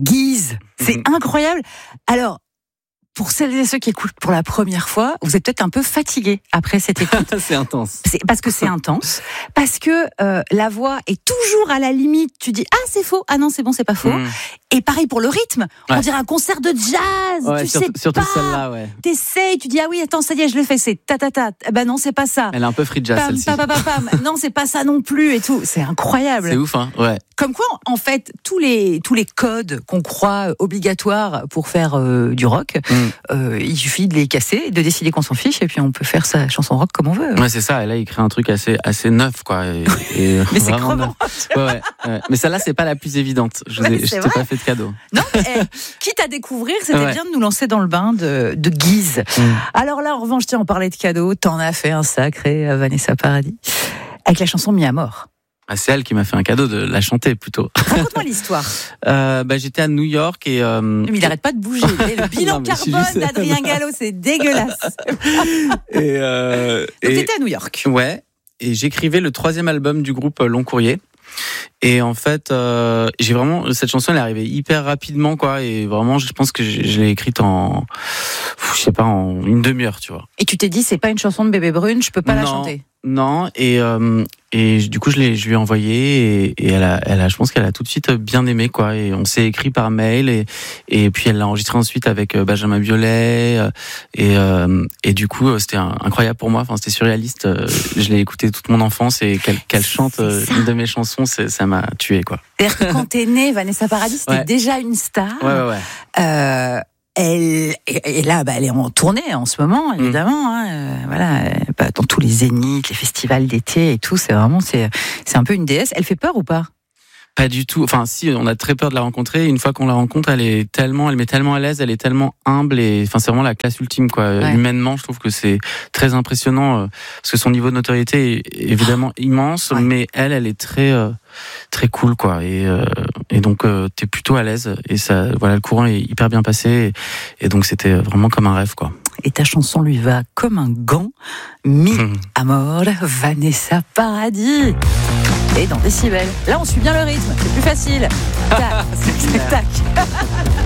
Guise, c'est incroyable. Alors, pour celles et ceux qui écoutent pour la première fois, vous êtes peut-être un peu fatigués après cette écoute. C'est intense. Parce que c'est intense, parce que la voix est toujours à la limite. Tu dis c'est faux, non c'est bon, c'est pas faux. Et pareil pour le rythme, on dirait un concert de jazz. Ouais, tu sais surtout pas. celle-là, ouais. T'essayes, tu dis oui attends ça y est je le fais, c'est ta. Non c'est pas ça. Elle est un peu free jazz Pam, celle-ci. pam. Non c'est pas ça non plus et tout. C'est incroyable. C'est ouf, hein. Ouais. Comme quoi, en fait, tous les codes qu'on croit obligatoires pour faire du rock, il suffit de les casser, de décider qu'on s'en fiche, et puis on peut faire sa chanson rock comme on veut. Ouais, c'est ça. Et là, il crée un truc assez neuf, quoi. Mais c'est crevant. Ouais. Mais celle-là, c'est pas la plus évidente. Je t'ai pas fait de cadeau. Non, quitte à découvrir, c'était bien de nous lancer dans le bain de Guise. Alors là, en revanche, tiens, on parlait de cadeaux. T'en as fait un sacré à Vanessa Paradis avec la chanson Mis à mort. C'est elle qui m'a fait un cadeau de la chanter plutôt. Raconte-moi l'histoire. J'étais à New York et. Mais il n'arrête pas de bouger. Le bilan carbone d'Adrien Gallo, c'est dégueulasse. Donc t'étais à New York. Ouais. Et j'écrivais le 3e album du groupe Long Courrier. Et en fait, j'ai vraiment cette chanson, elle est arrivée hyper rapidement, quoi. Et vraiment, je pense que je l'ai écrite en une demi-heure, tu vois. Et tu t'es dit, c'est pas une chanson de Bébé Brune, je peux pas la chanter. Non, et du coup je lui ai envoyé et elle a, je pense qu'elle a tout de suite bien aimé, quoi. Et on s'est écrit par mail et puis elle l'a enregistré ensuite avec Benjamin Biolay et du coup c'était incroyable pour moi. Enfin c'était surréaliste. Je l'ai écouté toute mon enfance et qu'elle chante une de mes chansons, ça m'a tué, quoi. C'est-à-dire que quand t'es née, Vanessa Paradis, c'était déjà une star. Ouais. Elle est en tournée en ce moment, évidemment. Dans tous les zéniths, les festivals d'été et tout, c'est un peu une déesse. Elle fait peur ou pas ? Pas du tout. Enfin, si, on a très peur de la rencontrer. Une fois qu'on la rencontre, elle met tellement à l'aise, elle est tellement humble et, enfin, c'est vraiment la classe ultime, quoi. Ouais. Humainement, je trouve que c'est très impressionnant parce que son niveau de notoriété est évidemment immense, mais elle est très, très cool, quoi. Et donc, t'es plutôt à l'aise et ça, voilà, le courant est hyper bien passé et donc c'était vraiment comme un rêve, quoi. Et ta chanson lui va comme un gant. Mis à mort, Vanessa Paradis. Et dans Décibel. Là, on suit bien le rythme. C'est plus facile. Tac, tac.